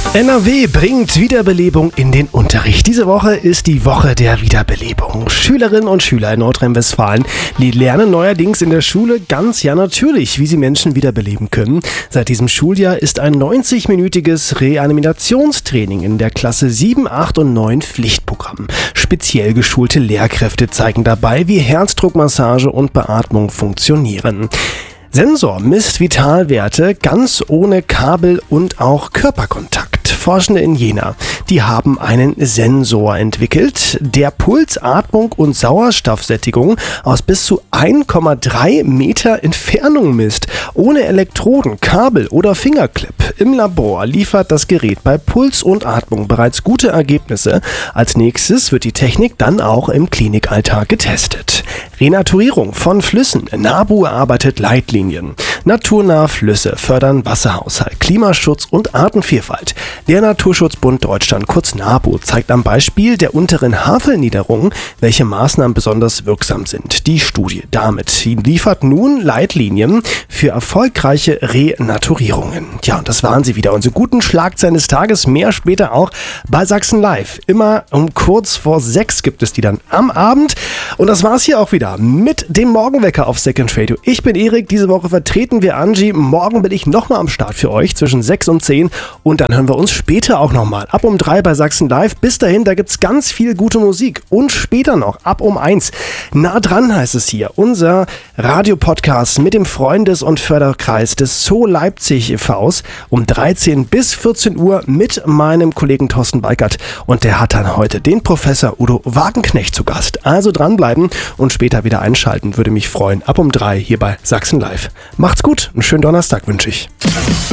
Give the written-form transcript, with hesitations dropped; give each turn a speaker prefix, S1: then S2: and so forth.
S1: NRW bringt Wiederbelebung in den Unterricht. Diese Woche ist die Woche der Wiederbelebung. Schülerinnen und Schüler in Nordrhein-Westfalen, die lernen neuerdings in der Schule ganz natürlich, wie sie Menschen wiederbeleben können. Seit diesem Schuljahr ist ein 90-minütiges Reanimationstraining in der Klasse 7, 8 und 9 Pflichtprogramm. Speziell geschulte Lehrkräfte zeigen dabei, wie Herzdruckmassage und Beatmung funktionieren. Sensor misst Vitalwerte ganz ohne Kabel und auch Körperkontakt. Forschende in Jena, die haben einen Sensor entwickelt, der Puls, Atmung und Sauerstoffsättigung aus bis zu 1,3 Meter Entfernung misst, ohne Elektroden, Kabel oder Fingerclip. Im Labor liefert das Gerät bei Puls und Atmung bereits gute Ergebnisse. Als nächstes wird die Technik dann auch im Klinikalltag getestet. Renaturierung von Flüssen. NABU erarbeitet Leitlinien. Naturnahe Flüsse fördern Wasserhaushalt, Klimaschutz und Artenvielfalt. Der Naturschutzbund Deutschland, kurz NABU, zeigt am Beispiel der unteren Havelniederung, welche Maßnahmen besonders wirksam sind. Die Studie damit liefert nun Leitlinien für erfolgreiche Renaturierungen. Ja, und das waren sie wieder. Unsere guten Schlagzeilen des Tages, mehr später auch bei Sachsen Live. Immer um kurz vor 6 gibt es die dann am Abend. Und das war's hier auch wieder mit dem Morgenwecker auf Second Radio. Ich bin Erik, diese Woche vertreten wir Angie. Morgen bin ich nochmal am Start für euch zwischen 6 und 10 und dann hören wir uns später auch nochmal ab um 3 bei Sachsen Live. Bis dahin, da gibt's ganz viel gute Musik und später noch ab um 1. Nah dran heißt es hier, unser Radiopodcast mit dem Freundes- und Förderkreis des Zoo Leipzig e.V.s um 13 bis 14 Uhr mit meinem Kollegen Thorsten Weikert und der hat dann heute den Professor Udo Wagenknecht zu Gast. Also dranbleiben und später wieder einschalten, würde mich freuen. Ab um 3 hier bei Sachsen Live. Macht's gut, einen schönen Donnerstag wünsche ich.